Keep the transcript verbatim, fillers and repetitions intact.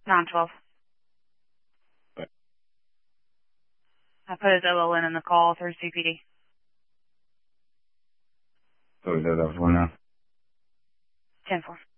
nine twelve. Right. I put his O L N in the call through C P D. So that was one now. ten four.